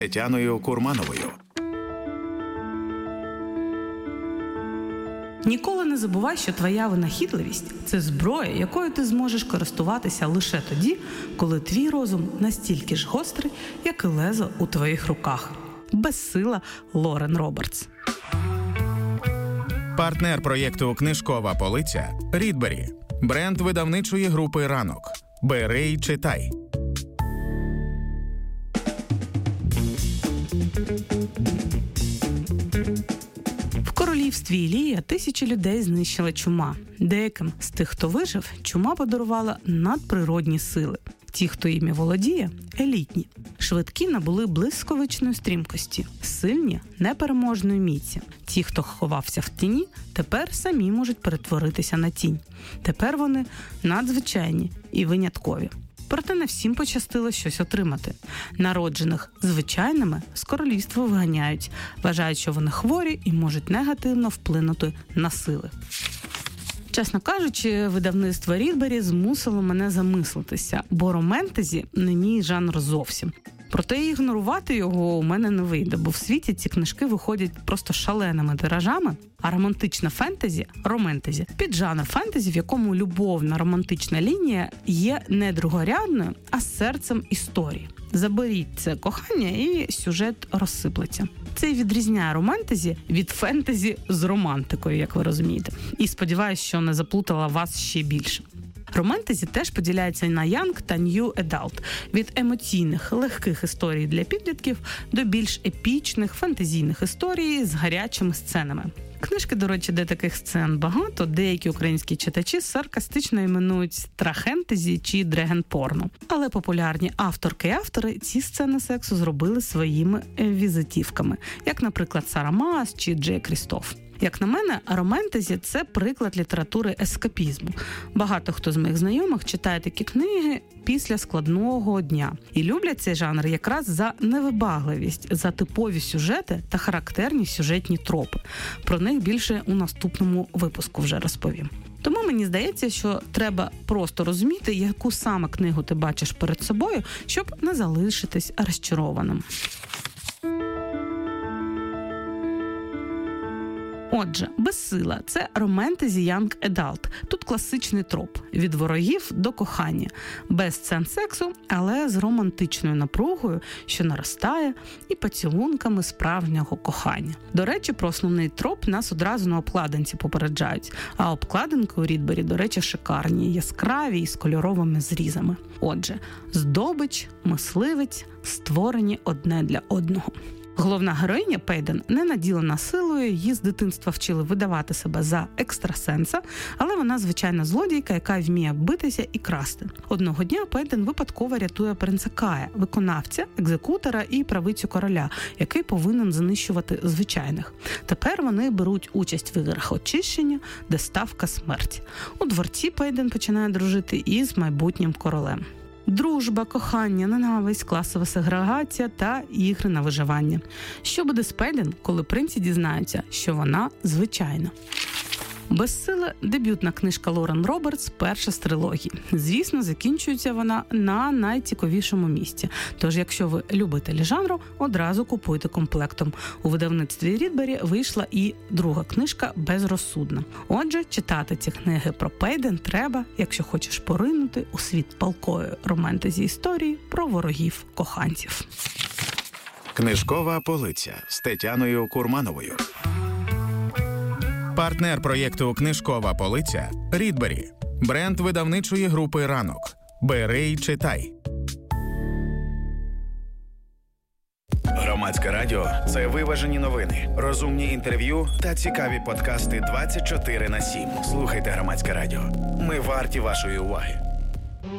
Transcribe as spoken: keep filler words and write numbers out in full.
Тетяною Курмановою. Ніколи не забувай, що твоя винахідливість – це зброя, якою ти зможеш користуватися лише тоді, коли твій розум настільки ж гострий, як і лезо у твоїх руках. Безсила Лорен Робертс. Партнер проєкту «Книжкова полиця» – Рідбері. Бренд видавничої групи «Ранок». Бери й читай. В королівстві Ілія тисячі людей знищила чума. Деяким з тих, хто вижив, чума подарувала надприродні сили. Ті, хто іми володіє – елітні. Швидкі набули блискавичної стрімкості, сильні – непереможної міці. Ті, хто ховався в тіні, тепер самі можуть перетворитися на тінь. Тепер вони надзвичайні і виняткові. Проте не всім пощастило щось отримати. Народжених звичайними з королівства виганяють, вважають, що вони хворі і можуть негативно вплинути на сили. Чесно кажучи, видавництво Рідбері змусило мене замислитися, бо романтезі не мій жанр зовсім. Проте ігнорувати його у мене не вийде, бо в світі ці книжки виходять просто шаленими тиражами, а романтична фентезі – романтезі – піджанр фентезі, в якому любовна романтична лінія є не другорядною, а серцем історії. Заберіть це кохання і сюжет розсиплеться. Це відрізняє романтезі від фентезі з романтикою, як ви розумієте. І сподіваюся, що не заплутала вас ще більше. Романтезі теж поділяється на Young та New Adult – від емоційних, легких історій для підлітків до більш епічних, фантазійних історій з гарячими сценами. Книжки, до речі, де таких сцен багато, деякі українські читачі саркастично іменують трахентезі чи дрегенпорно. Але популярні авторки і автори ці сцени сексу зробили своїми візитівками, як, наприклад, Сара Маас чи Джей Крістоф. Як на мене, романтезі – це приклад літератури ескапізму. Багато хто з моїх знайомих читає такі книги після складного дня. І люблять цей жанр якраз за невибагливість, за типові сюжети та характерні сюжетні тропи. Про них більше у наступному випуску вже розповім. Тому мені здається, що треба просто розуміти, яку саме книгу ти бачиш перед собою, щоб не залишитись розчарованим. Отже, «Безсила» – це романтезі Young Adult. Тут класичний троп – від ворогів до кохання. Без сцен сексу, але з романтичною напругою, що наростає, і поцілунками справжнього кохання. До речі, про основний троп нас одразу на обкладинці попереджають. А обкладинки у Рідбері, до речі, шикарні, яскраві і з кольоровими зрізами. Отже, здобич, мисливець створені одне для одного. Головна героїня Пейден не наділена силою, її з дитинства вчили видавати себе за екстрасенса, але вона звичайна злодійка, яка вміє битися і красти. Одного дня Пейден випадково рятує принца Кая, виконавця, екзекутора і правицю короля, який повинен знищувати звичайних. Тепер вони беруть участь в іграх очищення, де ставка смерть. У дворці Пейден починає дружити із майбутнім королем. Дружба, кохання, ненависть, класова сегрегація та ігри на виживання. Що буде з Пейден, коли принці дізнаються, що вона звичайна? «Безсила» – дебютна книжка Лорен Робертс, перша з трилогії. Звісно, закінчується вона на найцікавішому місці. Тож, якщо ви любителі жанру, одразу купуйте комплектом. У видавництві Рідбері вийшла і друга книжка «Безрозсудна». Отже, читати ці книги про Пейден треба, якщо хочеш поринути у світ палкої романтезі історії про ворогів-коханців. Книжкова полиця з Тетяною Курмановою. Партнер проєкту «Книжкова полиця» – Рідбері. Бренд видавничої групи «Ранок». Бери й читай. Громадське радіо – це виважені новини, розумні інтерв'ю та цікаві подкасти двадцять чотири на сім. Слухайте Громадське радіо. Ми варті вашої уваги.